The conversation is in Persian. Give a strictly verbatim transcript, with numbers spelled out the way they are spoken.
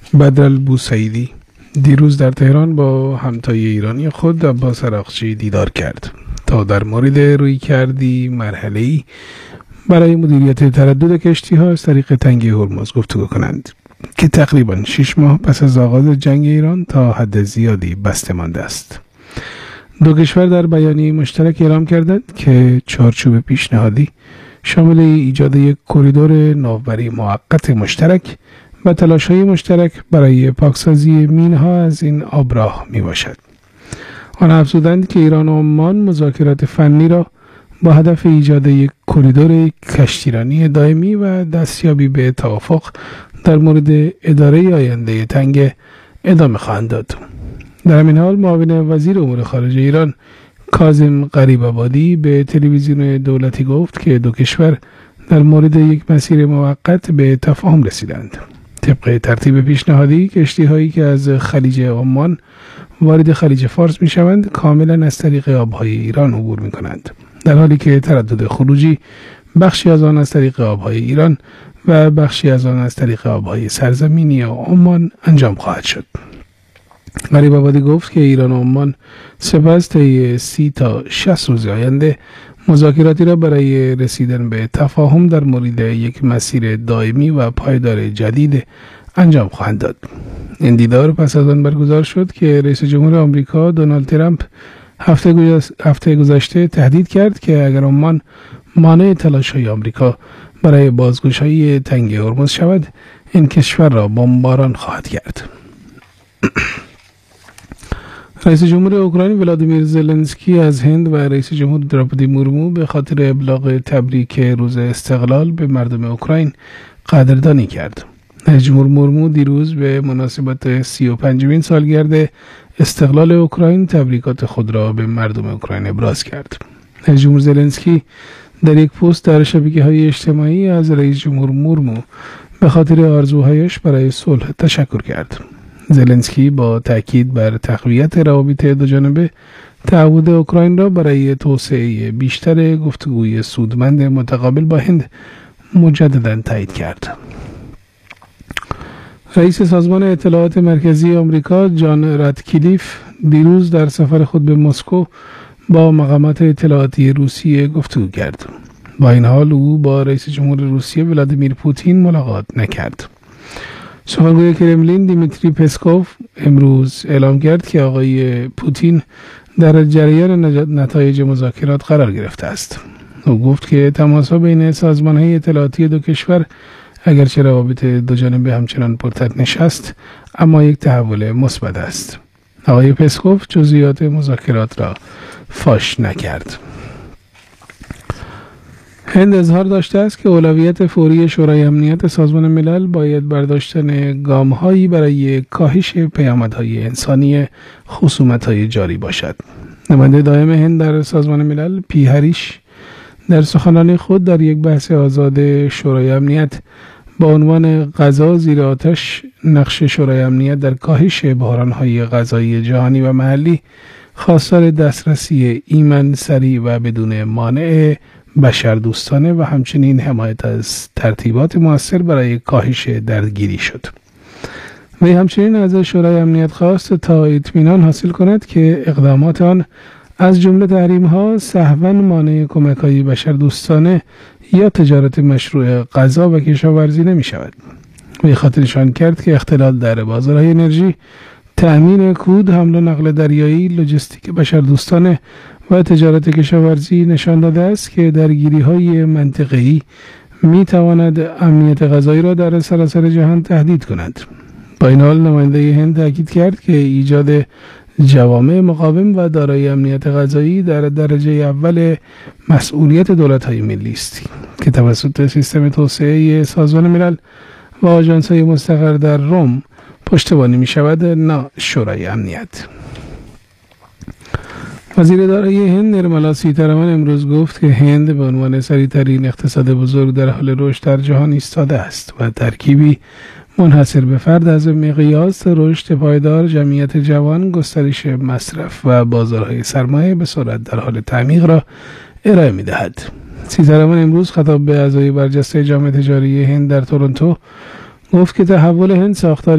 بدرالبوسعیدی دیروز در تهران با همتای ایرانی خود عباس عراقچی دیدار کرد تا در مورد رویکردی مرحله‌ای برای مدیریت تردد کشتی‌ها از طریق تنگه هرمز گفتگو کنند که تقریباً شش ماه پس از آغاز جنگ ایران تا حد زیادی بسته مانده است. دو کشور در بیانیه مشترک اعلام کردند که چارچوب پیشنهادی شامل ایجاد یک کریدور ناوبری موقت مشترک و تلاش‌های مشترک برای پاکسازی مین‌ها از این آبراه میباشد. آنها افزودند که ایران و عمان مذاکرات فنی را با هدف ایجاد یک کریدور کشتیرانی دائمی و دستیابی به توافق در مورد اداره آینده تنگه ادامه خواهند داد. در همین حال معاون وزیر امور خارجه ایران کاظم غریب‌آبادی به تلویزیون دولتی گفت که دو کشور در مورد یک مسیر موقت به تفاهم رسیدند. طبق ترتیب پیشنهادی کشتی‌هایی که از خلیج عمان وارد خلیج فارس می‌شوند کاملا از طریق آب‌های ایران عبور می‌کنند، در حالی که تردد خروجی بخشی از آن از طریق آب‌های ایران و بخشی از آن از طریق آب‌های سرزمینی عمان انجام خواهد شد. غریب‌آبادی گفت که ایران و عمان سپس طی سی تا شصت روز آینده مذاکراتی را برای رسیدن به تفاهم در مورد یک مسیر دائمی و پایدار جدید انجام خواهند داد. این دیدار پس از آن برگزار شد که رئیس جمهور آمریکا دونالد ترامپ هفته, هفته گذشته تهدید کرد که اگر عمان مانع تلاش‌های آمریکا برای بازگشایی تنگه هرمز شود، این کشور را بمباران خواهد کرد. رئیس جمهور اوکراین ولادیمیر زلنسکی از هند و رئیس جمهور دراپدی مورمو به خاطر ابلاغ تبریک روز استقلال به مردم اوکراین قدردانی کرد. رئیس جمهور مورمو دیروز به مناسبت سی و پنجمین سالگرد استقلال اوکراین تبریکات خود را به مردم اوکراین ابراز کرد. رئیس جمهور زلنسکی در یک پست در شبکه‌های اجتماعی از رئیس جمهور مورمو به خاطر آرزوهایش برای صلح تشکر کرد. زلنسکی با تاکید بر تقویت روابط دوجانبه تعهد اوکراین را برای توسعه بیشتر گفتگوی سودمند متقابل با هند مجددا تایید کرد. رئیس سازمان اطلاعات مرکزی آمریکا جان راتکلیف دیروز در سفر خود به مسکو با مقامات اطلاعاتی روسیه گفتگو کرد. با این حال او با رئیس جمهور روسیه ولادیمیر پوتین ملاقات نکرد. سخنگوی کرملین دیمیتری پسکوف امروز اعلام کرد که آقای پوتین در جریان نتایج مذاکرات قرار گرفته است. او گفت که تماس‌ها بین سازمان‌های اطلاعاتی دو کشور اگرچه روابط دوجانبه همچنان پرتنش است، اما یک تحول مثبت است. آقای پسکوف جزئیات مذاکرات را فاش نکرد. هند اظهار داشته است که اولویت فوری شورای امنیت سازمان ملل باید برداشتن گام‌هایی برای کاهش پیامدهای انسانی خصومت‌های جاری باشد. نماینده دائم هند در سازمان ملل پی هریش در سخنرانی خود در یک بحث آزاد شورای امنیت با عنوان غذا زیر آتش، نقش شورای امنیت در کاهش بحران‌های غذایی جهانی و محلی، خواستار دسترسی ایمن، سریع و بدون مانع بشردوستانه و همچنین حمایت از ترتیبات مؤثر برای کاهش درگیری شد. وی همچنین از شورای امنیت خواست تا اطمینان حاصل کند که اقدامات آن از جمله تحریم‌ها سهواً مانع کمک‌های بشردوستانه یا تجارت مشروع غذا و کشاورزی نمی‌شود. وی خاطرشان کرد که اختلال در بازارهای انرژی، تأمین کود، حمل و نقل دریایی، لوجستیک بشردوستانه و تجارت کشاورزی نشان داده است که درگیری‌های منطقه‌ای می‌تواند امنیت غذایی را در سراسر جهان تهدید کند. با این حال نماینده هند تاکید کرد که ایجاد جوامع مقاوم و دارای امنیت غذایی در درجه اول مسئولیت دولت‌های ملی است که توسط سیستم توسعه سازمان ملل و آژانس‌های مستقر در روم پشتیبانی می‌شود، نه شورای امنیت. وزیر دارایی هند نرملا سیتارامن امروز گفت که هند به عنوان سریع‌ترین اقتصاد بزرگ در حال رشد در جهان ایستاده است و ترکیبی منحصر به فرد از مقیاس رشد پایدار، جمعیت جوان، گسترش مصرف و بازارهای سرمایه به سرعت در حال تعمیق را ارائه می‌دهد. سیتارامن امروز خطاب به اعضای برجسته جامعه تجاری هند در تورنتو گفت که تحول هند ساختار